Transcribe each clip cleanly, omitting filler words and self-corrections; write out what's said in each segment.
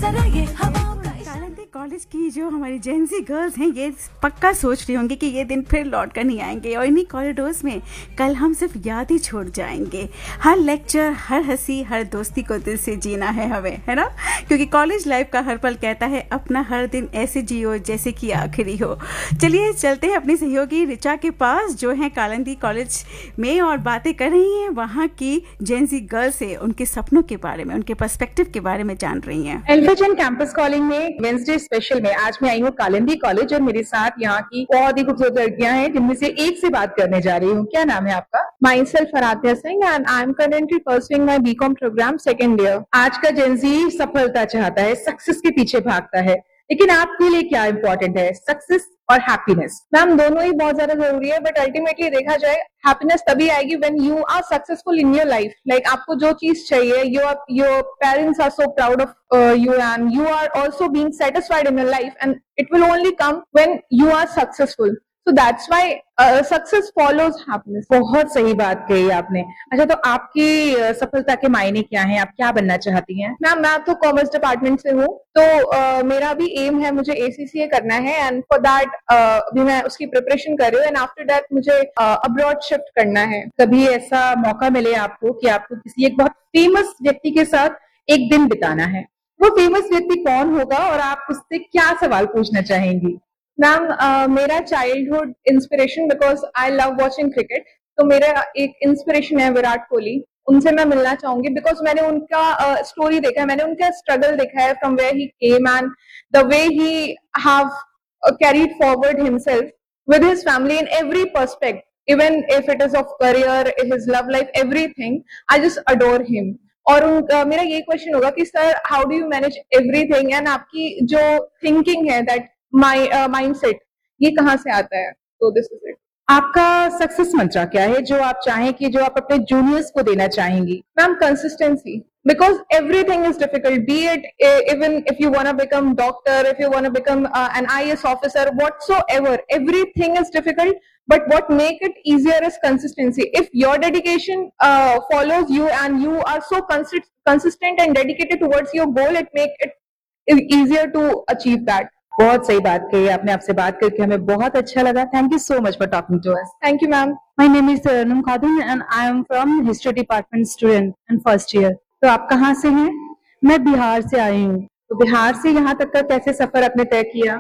College की जो हमारी जेंजी गर्ल्स हैं ये पक्का सोच रही होंगी कि ये दिन फिर लौट कर नहीं आएंगे और इन्हीं कॉरिडोर्स में कल हम सिर्फ याद ही छोड़ जाएंगे। हर लेक्चर, हर हंसी, हर दोस्ती को दिल से जीना है हमें, है ना? क्योंकि कॉलेज लाइफ का हर पल कहता है अपना हर दिन ऐसे जियो जैसे कि आखिरी हो। चलिए चलते हैं अपनी सहयोगी रिचा के पास जो है कालिंदी कॉलेज में और बातें कर रही हैं वहाँ की जेंजी गर्ल्स से, उनके सपनों के बारे में, उनके पर्सपेक्टिव के बारे में जान रही हैं। एल्फाजन कैंपस कॉलिंग में वेंसडे स्पेशल में आज मैं आई हूँ कालिंदी कॉलेज और मेरे साथ यहाँ की बहुत ही खूबसूरत लड़कियां हैं जिनमें से एक से बात करने जा रही हूँ। क्या नाम है आपका? My self फरातिया Singh and I am currently pursuing my BCom programme second year. आज का जेंजी सफलता चाहता है, सक्सेस के पीछे भागता है, लेकिन आपके लिए क्या इम्पोर्टेंट है, सक्सेस और हैप्पीनेस? मैम दोनों ही बहुत ज्यादा जरूरी है, बट अल्टीमेटली देखा जाए हैप्पीनेस तभी आएगी when you are successful in your life. Like आपको जो चीज चाहिए, your parents are so proud of you and you are also being satisfied in your life, and it will only come when you are successful. So that's why success follows happiness. बहुत सही बात कही आपने। अच्छा, तो आपकी सफलता के मायने क्या हैं? आप क्या बनना चाहती हैं? मैम मैं तो कॉमर्स डिपार्टमेंट से हूँ, तो मेरा भी एम है, मुझे ACCA करना है एंड फॉर दैट अभी मैं उसकी प्रिपरेशन कर रही हूँ एंड आफ्टर दैट मुझे अब्रॉड शिफ्ट करना है। कभी ऐसा मौका मिले आपको कि आपको किसी एक बहुत फेमस व्यक्ति के साथ एक दिन बिताना है, वो फेमस व्यक्ति कौन होगा और आप उससे क्या सवाल पूछना चाहेंगी? मैम मेरा childhood inspiration, because I love watching cricket, तो मेरा एक इंस्पिरेशन है विराट कोहली। उनसे मैं मिलना चाहूंगी बिकॉज मैंने उनका स्टोरी देखा है, मैंने उनका स्ट्रगल देखा है from where he came and the way he have carried forward himself with his family in every पर्सपेक्ट, even if it is of career, his love life, everything. I just adore him. और मेरा ये question होगा कि sir how do you manage everything, and आपकी जो thinking है, that mindset, ये कहाँ से आता है? तो दिस इज इट। आपका सक्सेस मंत्र क्या है जो आप चाहें कि जो आप अपने जूनियर्स को देना चाहेंगी? Ma'am consistency, because everything is difficult, be it even if you want to become doctor, if you want to become an IAS officer, whatsoever, everything is difficult, but what make it easier is consistency. If your dedication follows you and you are so consistent and dedicated towards your goal, it make it easier to achieve that. बहुत सही बात कही आपने। आपसे बात करके हमें बहुत अच्छा लगा। Thank you so much for talking to us. Thank you ma'am. My name is Tarannum Khatoon and I am from history department student and first year. तो आप कहाँ से हैं? मैं बिहार से आई हूँ। तो बिहार से यहाँ तक का कैसे सफर आपने तय किया?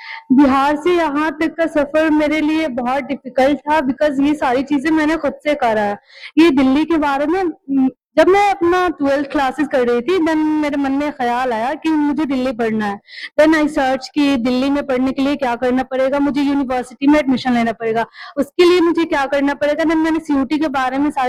बिहार से यहाँ तक का सफर मेरे लिए बहुत डिफिकल्ट था बिकॉज ये सारी चीजें मैंने खुद से करा है। ये दिल्ली के बारे में जब मैं अपना 12th क्लासेस कर रही थी देन मेरे मन में ख्याल आया कि मुझे दिल्ली पढ़ना है। देन आई सर्च कि दिल्ली में पढ़ने के लिए क्या करना पड़ेगा, मुझे यूनिवर्सिटी में एडमिशन लेना पड़ेगा, उसके लिए मुझे क्या करना पड़ेगा। देन मैंने CUT के बारे में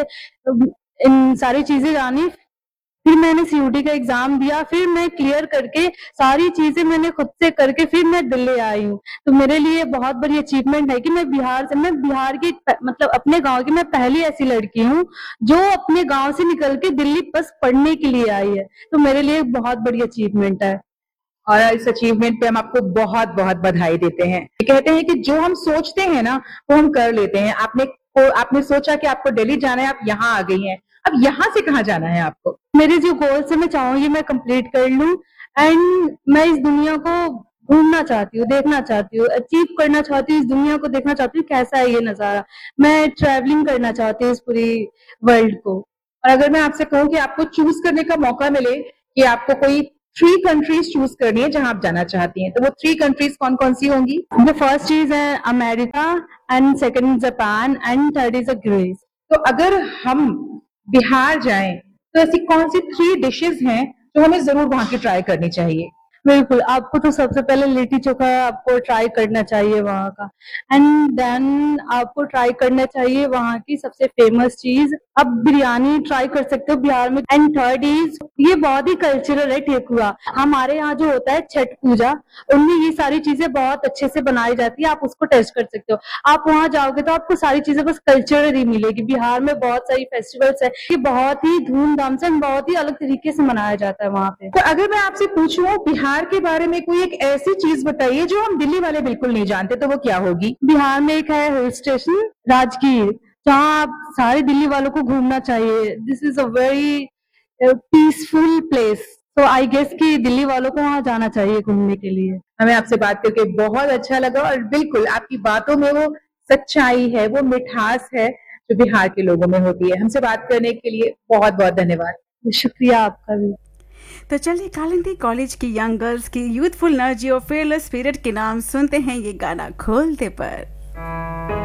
सारी चीजें जानी, फिर मैंने CUT का एग्जाम दिया, फिर मैं क्लियर करके सारी चीजें मैंने खुद से करके फिर मैं दिल्ली आई हूँ। तो मेरे लिए बहुत बड़ी अचीवमेंट है कि मैं बिहार की मतलब अपने गांव की मैं पहली ऐसी लड़की हूँ जो अपने गांव से निकल के दिल्ली बस पढ़ने के लिए आई है। तो मेरे लिए बहुत बड़ी अचीवमेंट है और इस अचीवमेंट पे हम आपको बहुत बहुत बधाई देते हैं। कहते हैं कि जो हम सोचते हैं ना वो हम कर लेते हैं। आपने सोचा कि आपको दिल्ली जाना है, आप यहाँ आ गई हैं। अब यहाँ से कहाँ जाना है आपको? मेरे जो गोल्स है मैं चाहूंगी मैं कंप्लीट कर लूं एंड मैं इस दुनिया को घूमना चाहती हूँ, देखना चाहती हूँ, अचीव करना चाहती हूँ, इस दुनिया को देखना चाहती हूँ कैसा है ये नजारा। मैं ट्रैवलिंग करना चाहती हूँ इस पूरी वर्ल्ड को। और अगर मैं आपसे कहूँ कि आपको चूज करने का मौका मिले कि आपको कोई 3 कंट्रीज चूज करनी है जहां आप जाना चाहती हैं, तो वो 3 कंट्रीज कौन कौन सी होंगी? The first is America and second Japan and third is Greece. तो अगर हम बिहार जाएं तो ऐसी कौन सी 3 डिशेस हैं जो हमें जरूर वहां की ट्राई करनी चाहिए? बिल्कुल, आपको तो सबसे पहले लिट्टी चोखा आपको ट्राई करना चाहिए वहाँ का, एंड देन आपको ट्राई करना चाहिए वहाँ की सबसे फेमस चीज, आप बिरयानी ट्राई कर सकते हो बिहार में। एंड थर्ड इज, ये बहुत ही कल्चरल है ठेकुआ। हमारे यहाँ जो होता है छठ पूजा, उनमें ये सारी चीजें बहुत अच्छे से बनाई जाती है, आप उसको टेस्ट कर सकते हो। आप वहाँ जाओगे तो आपको सारी चीजें बस कल्चरल ही मिलेगी। बिहार में बहुत सारी फेस्टिवल्स है, ये बहुत ही धूमधाम से बहुत ही अलग तरीके से मनाया जाता है वहाँ पे। तो अगर मैं आपसे पूछूं बिहार के बारे में कोई एक ऐसी चीज बताइए जो हम दिल्ली वाले बिल्कुल नहीं जानते, तो वो क्या होगी? बिहार में एक है हिल स्टेशन राजगीर, जहाँ आप सारे दिल्ली वालों को घूमना चाहिए। This is a very peaceful place, तो आई गेस कि दिल्ली वालों को वहाँ जाना चाहिए घूमने के लिए। हमें आपसे बात करके बहुत अच्छा लगा और बिल्कुल आपकी बातों में वो सच्चाई है, वो मिठास है जो बिहार के लोगों में होती है। हमसे बात करने के लिए बहुत बहुत धन्यवाद। शुक्रिया आपका भी। तो चलिए कालिंदी कॉलेज की यंग गर्ल्स की यूथफुल एनर्जी और फेयरलेस स्पिरिट के नाम सुनते हैं ये गाना खोल दे पर।